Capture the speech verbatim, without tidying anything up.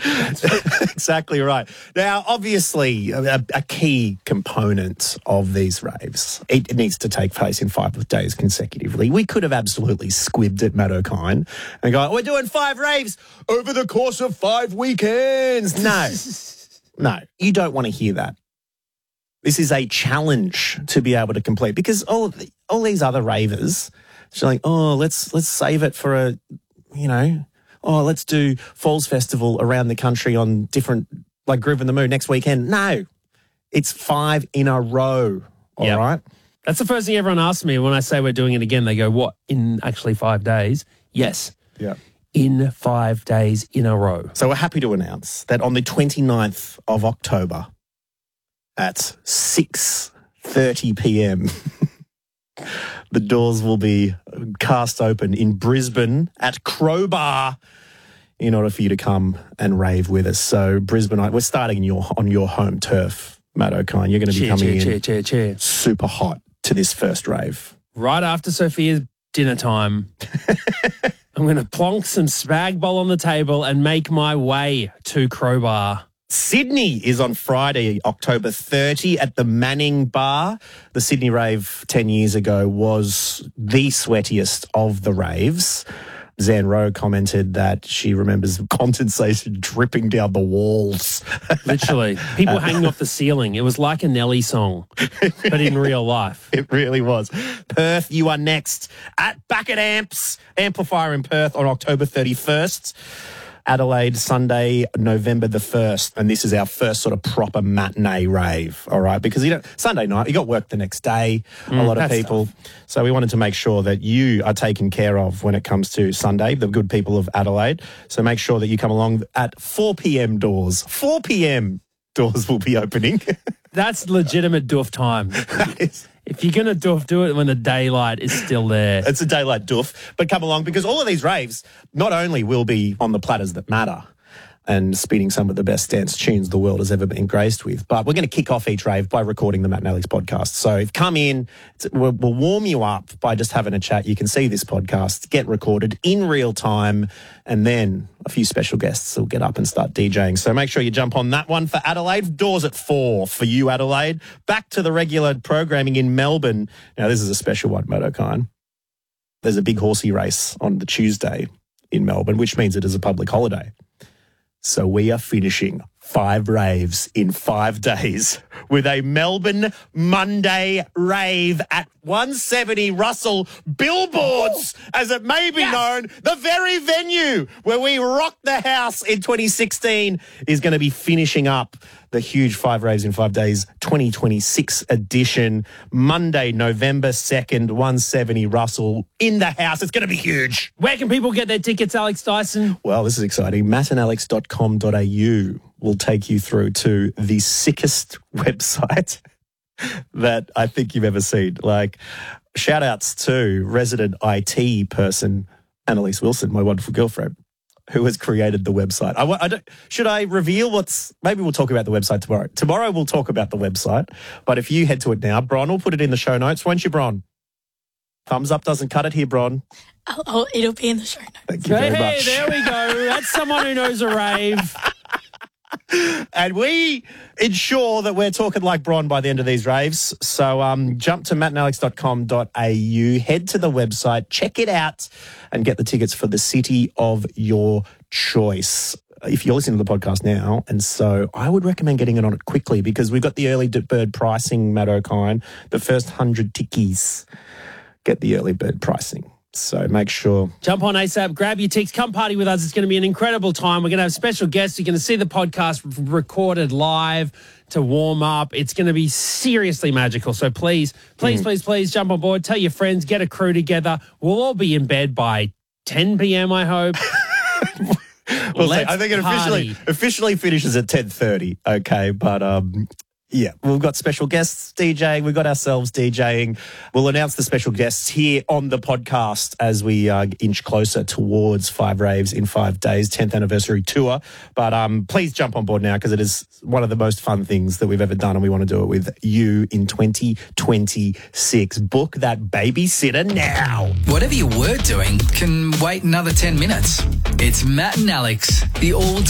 Exactly right. Now, obviously, a, a key component of these raves, it needs to take place in five days consecutively. We could have absolutely squibbed at Matt O'Kine and go, we're doing five raves over the course of five weekends. No, no, you don't want to hear that. This is a challenge to be able to complete because all of the, all these other ravers, they're like, oh, let's let's save it for a, you know, oh, let's do Falls Festival around the country on different, like Groove in the Moon next weekend. No, it's five in a row, all Yep. right? That's the first thing everyone asks me when I say we're doing it again. They go, what, in actually five days? Yes. Yeah. In five days in a row. So we're happy to announce that on the twenty-ninth of October at six thirty p.m., the doors will be cast open in Brisbane at Crowbar in order for you to come and rave with us. So Brisbane, we're starting in your, on your home turf, Matt O'Kine. You're going to be Cheer, coming cheer, in cheer, cheer, cheer. super hot to this first rave. Right after Sophia's dinner time, I'm going to plonk some spag bol on the table and make my way to Crowbar. Sydney is on Friday, October thirtieth at the Manning Bar. The Sydney rave ten years ago was the sweatiest of the raves. Zan Rowe commented that she remembers condensation dripping down the walls. Literally. People hanging off the ceiling. It was like a Nelly song, but in real life. It really was. Perth, you are next at Backett Amps, Amplifier in Perth on October thirty-first. Adelaide, Sunday, November the first. And this is our first sort of proper matinee rave, all right? Because you know, Sunday night, you got work the next day, mm, a lot of people. Tough. So we wanted to make sure that you are taken care of when it comes to Sunday, the good people of Adelaide. So make sure that you come along at four p.m. doors. four p.m. doors will be opening. That's legitimate doof time. That is. If you're going to doof, do it when the daylight is still there. It's a daylight doof, but come along because all of these raves not only will be on the platters that matter and spinning some of the best dance tunes the world has ever been graced with, but we're going to kick off each rave by recording the Matt and Alex podcast. So come in, we'll, we'll warm you up by just having a chat. You can see this podcast get recorded in real time, and then a few special guests will get up and start DJing. So make sure you jump on that one for Adelaide. Doors at four for you, Adelaide. Back to the regular programming in Melbourne. Now, this is a special one, Matt O'Kine. There's a big horsey race on the Tuesday in Melbourne, which means it is a public holiday. So we are finishing five raves in five days with a Melbourne Monday rave at one seventy Russell Billboards, as it may be yes. known. The very venue where we rocked the house in twenty sixteen is going to be finishing up the huge five raves in five days twenty twenty-six edition. Monday, November second, one seventy Russell in the house. It's going to be huge. Where can people get their tickets, Alex Dyson? Well, this is exciting. matt and alex dot com dot a u will take you through to the sickest website that I think you've ever seen. Like, shout outs to resident I T person, Annalise Wilson, my wonderful girlfriend, who has created the website. I, I don't, should I reveal what's... Maybe we'll talk about the website tomorrow. Tomorrow we'll talk about the website, but if you head to it now, Bron will put it in the show notes. Won't you, Bron? Thumbs up doesn't cut it here, Bron. Oh, oh it'll be in the show notes. Thank you hey, very hey, much. There we go. That's someone who knows a rave. And we ensure that we're talking like Bron by the end of these raves. So um, jump to matt and alex dot com dot a u, head to the website, check it out, and get the tickets for the city of your choice. If you're listening to the podcast now, and so I would recommend getting it on it quickly because we've got the early bird pricing, Matt O'Kine. The first one hundred tickies get the early bird pricing. So make sure. Jump on ASAP, grab your ticks, come party with us. It's going to be an incredible time. We're going to have special guests. You're going to see the podcast recorded live to warm up. It's going to be seriously magical. So please, please, mm. please, please jump on board. Tell your friends, get a crew together. We'll all be in bed by ten p.m, I hope. We'll see. I think it officially officially finishes at ten thirty. Okay, but um, yeah, we've got special guests DJing. We've got ourselves DJing. We'll announce the special guests here on the podcast as we uh, inch closer towards Five Raves in Five Days, tenth anniversary tour. But um, please jump on board now because it is one of the most fun things that we've ever done, and we want to do it with you in twenty twenty-six. Book that babysitter now. Whatever you were doing can wait another ten minutes. It's Matt and Alex, the all